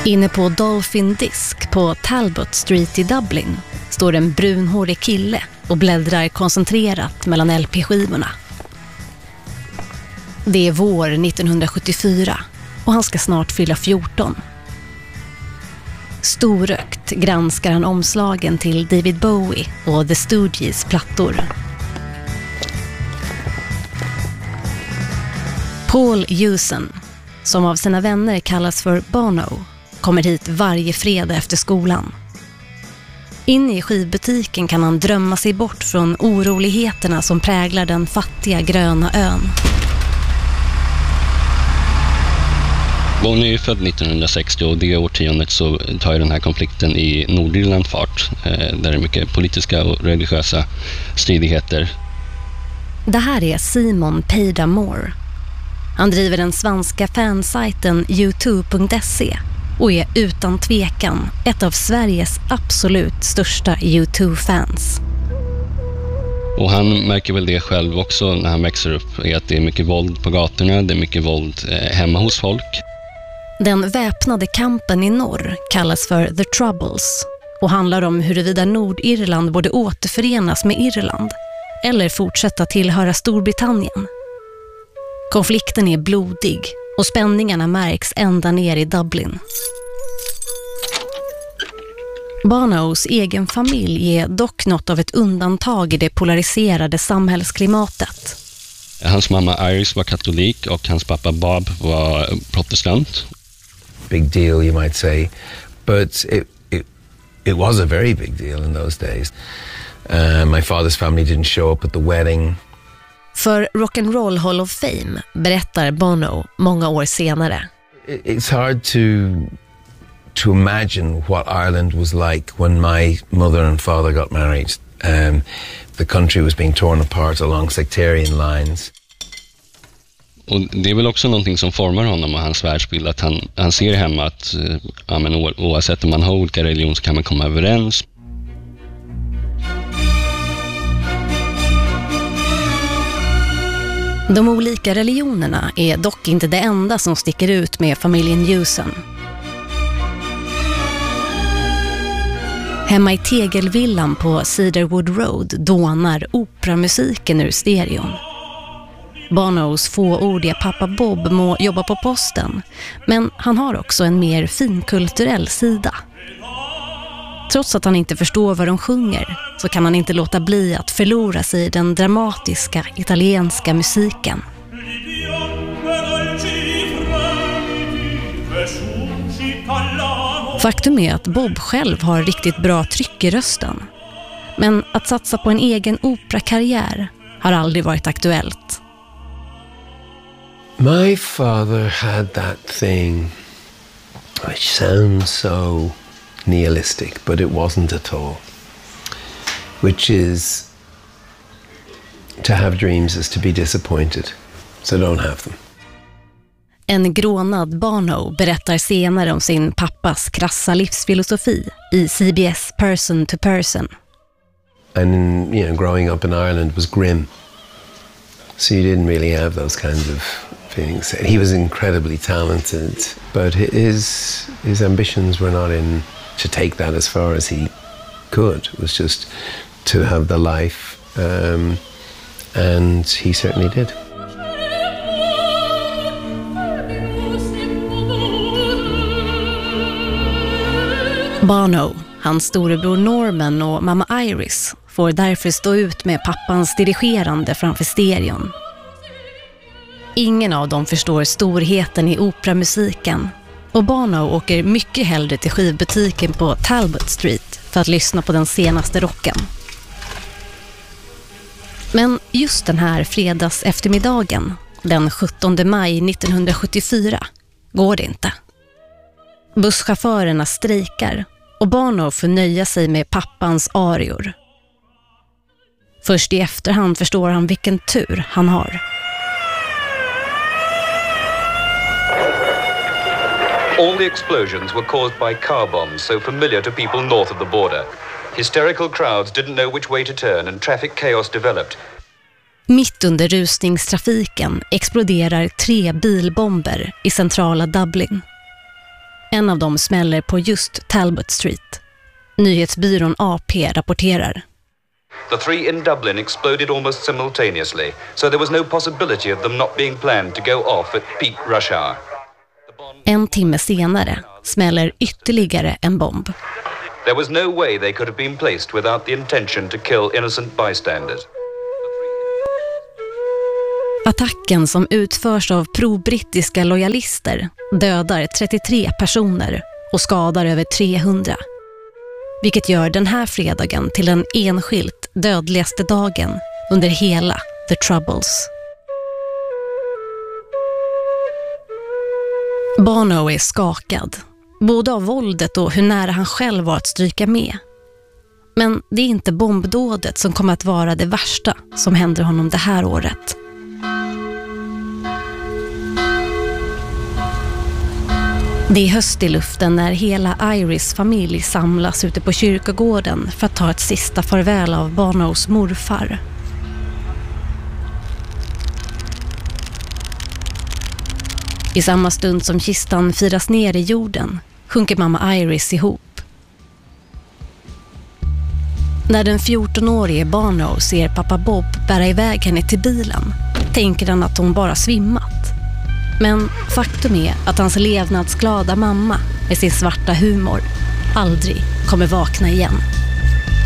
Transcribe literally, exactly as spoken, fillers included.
Inne på Dolphin Disc på Talbot Street i Dublin står en brunhårig kille och bläddrar koncentrerat mellan L P-skivorna. Det är vår nittonhundrasjuttiofyra och han ska snart fylla fjorton. Storökt granskar han omslagen till David Bowie och The Stooges plattor. Paul Hewson, som av sina vänner kallas för Bono, kommer hit varje fredag efter skolan. Inne i skivbutiken kan han drömma sig bort från oroligheterna som präglar den fattiga gröna ön. Bono är ju född nittonhundrasextio och det årtiondet så tar ju den här konflikten i Nordirland fart, där det är mycket politiska och religiösa stridigheter. Det här är Simon Peida Moore. Han driver den svenska fansajten U två punkt se och är utan tvekan ett av Sveriges absolut största U två-fans. Och han märker väl det själv också när han växer upp, är att det är mycket våld på gatorna, det är mycket våld eh, hemma hos folk. Den väpnade kampen i norr kallas för The Troubles och handlar om huruvida Nordirland borde återförenas med Irland eller fortsätta tillhöra Storbritannien. Konflikten är blodig och spänningarna märks ända ner i Dublin. Bonos egen familj är dock något av ett undantag i det polariserade samhällsklimatet. Hans mamma Iris var katolik och hans pappa Bob var protestant. Big deal, you might say, but it, it, it was a very big deal in those days. Uh, my father's family didn't show up at the wedding. För Rock and Roll Hall of Fame berättar Bono många år senare. It's hard to to imagine what Ireland was like when my mother and father got married. Um, the country was being torn apart along sectarian lines. Och det är väl också någonting som formar honom och hans världsbild, att han, han ser hemma att ja, men oavsett om man har olika religion så kan man komma överens. De olika religionerna är dock inte det enda som sticker ut med familjen Hewson. Hemma i tegelvillan på Cedarwood Road dånar operamusiken ur stereon. Bonos fåordiga pappa Bob må jobba på posten, men han har också en mer finkulturell sida. Trots att han inte förstår vad de sjunger så kan han inte låta bli att förlora sig i den dramatiska italienska musiken. Faktum är att Bob själv har riktigt bra tryck i rösten. Men att satsa på en egen operakarriär har aldrig varit aktuellt. My father had that thing which sounds so nihilistic, but it wasn't at all, which is to have dreams is to be disappointed, so don't have them. En grånad Bono berättar senare om sin pappas krassa livsfilosofi i C B S Person to Person. And you know, growing up in Ireland was grim, so you didn't really have those kinds of feelings. He was incredibly talented, but his his ambitions were not in to take that as far as he could. It was just to have the life, um, and he certainly did. Bono, hans storebror Norman och mamma Iris får därför stå ut med pappans dirigerande framför stereon. Ingen av dem förstår storheten i operamusiken och Bono åker mycket hellre till skivbutiken på Talbot Street för att lyssna på den senaste rocken. Men just den här fredags eftermiddagen, den sjuttonde maj nittonhundrasjuttiofyra, går det inte. Busschaufförerna strejkar och Bono får nöja sig med pappans arior. Först i efterhand förstår han vilken tur han har. All the explosions were caused by car bombs, so familiar to people north of the border. Hysterical crowds didn't know which way to turn and traffic chaos developed. Mitt under rusningstrafiken exploderar tre bilbomber i centrala Dublin. En av dem smäller på just Talbot Street. Nyhetsbyrån A P rapporterar. The three in Dublin exploded almost simultaneously, so there was no possibility of them not being planned to go off at peak rush hour. En timme senare smäller ytterligare en bomb. There was no way they could have been placed without the intention to kill innocent bystanders. Attacken, som utförs av pro-brittiska lojalister, dödar trettiotre personer och skadar över trehundra. Vilket gör den här fredagen till den enskilt dödligaste dagen under hela The Troubles. Bono är skakad, både av våldet och hur nära han själv var att stryka med. Men det är inte bombdådet som kommer att vara det värsta som händer honom det här året. Det är höst i luften när hela Iris familj samlas ute på kyrkogården för att ta ett sista farväl av Bonos morfar. I samma stund som kistan firas ner i jorden sjunker mamma Iris ihop. När den fjortonårige Bono ser pappa Bob bära iväg henne till bilen tänker han att hon bara svimmat. Men faktum är att hans levnadsglada mamma med sin svarta humor aldrig kommer vakna igen.